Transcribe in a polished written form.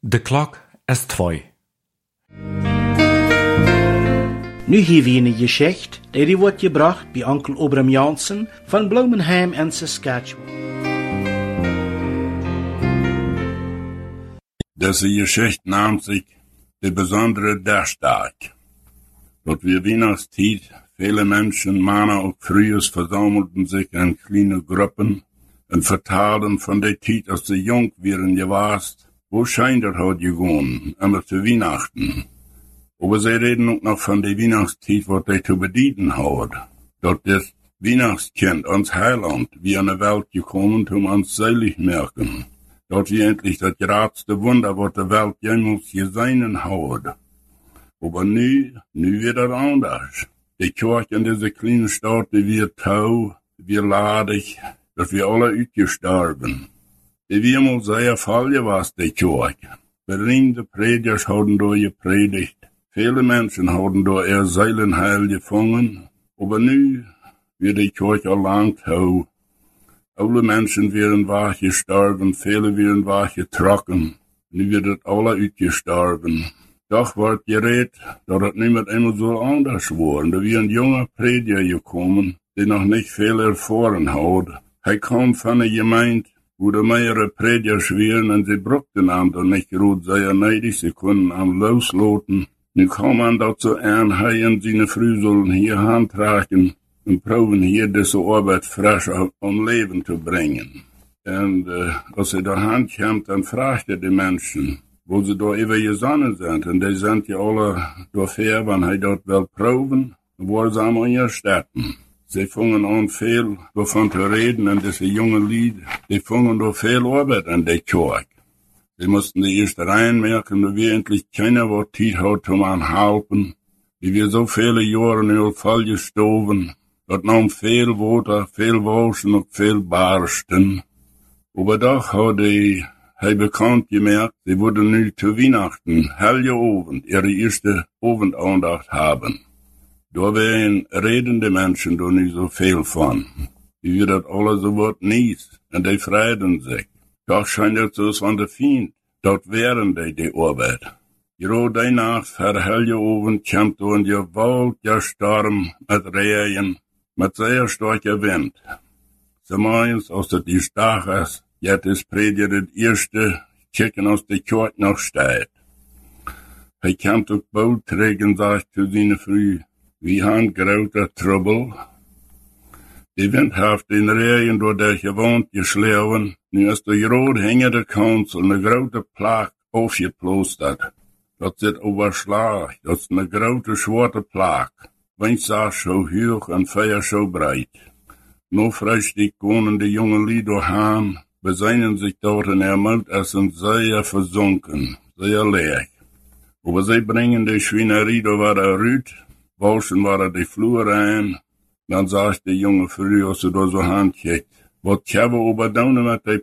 De klok is 2. Nu hier wie een Geschichte, die wordt gebracht bij onkel Obram Jansen van Bloemenheim en Saskatchewan. Deze Geschichte naamt zich de besondere Dachstag. Dort wir Weihnachtszeit, viele Menschen, Männer und Frühes versammelten sich in kleine Gruppen und vertaten von der Zeit, als sie jung wären gewast, wo Scheinder hat gegangen, immer zu Weihnachten. Aber sie reden auch noch von der Weihnachtszeit, was sie zu bedienen hat. Dort das Weihnachtskind, uns Heiland, wie an der Welt gekommen, um uns selig merken. Dort wie endlich das geradste Wunder, was der Welt jemals gesehen hat. Aber nu wird das anders. Die Kirche in dieser kleinen Stadt, die wird tau, wir ladig, dass wir alle ausgestorben. Die wir mal sehr falsch was, die Kirche. Berühmte Prediger haben da gepredigt. Viele Menschen haben da ihr Seelenheil gefangen. Aber nu wird die Kirche lang tau. Alle Menschen werden wach gestorben, viele werden wach getrocken. Nu wird es alle ausgestorben. Doch wordt gereed dat het niet met eenmaal zo anders wordt. Er wie een jonge prediger gekomen, die nog niet veel ervaren had. Hij kwam van een gemeente, wo de meerdere predigers waren en ze brukten hem dan niet goed zeer neidig. Ze konden hem loslaten. Nu kwam han dat zo aan, hij en zijn vrouw zullen hier handtragen en proben hier deze arbeid frisch om leven te brengen. En als hij daar hand kwam, dan vraagde de mensen, wo sie da über gesonnen sind. Und die sind ja alle dafür, wenn hij dort will proben, wo sie am Städten. Sie fangen an viel davon zu reden, und diese jungen Lied, die fangen da viel Arbeit an der Kirche. Sie mussten die erste reinmerken, dass wir endlich keiner, was Zeit hat, um an helfen. Die wir so viele Jahre in voll gestorben, dort nahm viel Wasser, viel Waschen und viel Barsten. Aber doch hat hij bekannt gemerkt, sie würden nu zu Weihnachten, helle Abend, ihre erste Abendandacht haben. Da wären redende Menschen da nicht so viel von. Die wird das alle so wat nies, und die freuen sich. Doch scheint es so von der Feind, dort wären die Arbeit. Gerade die Nacht, für helle Abend, kommt da ein gewaltiger Sturm mit Regen, mit sehr starker Wind. So meins, als das die Stach ist, jetzt ist Prediger das erste Chicken aus der Kirche noch steht. Hij kam tot Boot terug en sagt zu seiner Frau, wir haben großer Trouble. Die Wind hat den Regen durch der gewohnt geschlagen, nu ist der rot hängende Kanzel eine große Plage aufgeplustert. Das ist überschlagen, das ist eine große schwarze Plage. Wenigstens so hoch und Feuer so breit. Nur frühstück kommen die jungen Lieder heim, besinnen sich dort in der Mund, es sind sehr versunken, sehr leer. Aber sie bringen die Schweinerie, da war der Rüt, waschen war die Flur rein, dann sagt die junge Frau, als sie da so handkickt, was kann wir aber tun mit den